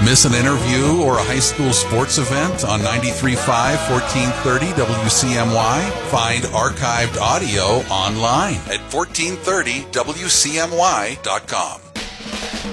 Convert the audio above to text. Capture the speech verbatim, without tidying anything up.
Miss an interview or a high school sports event on ninety-three point five, fourteen thirty W C M Y? Find archived audio online at fourteen thirty W C M Y dot com.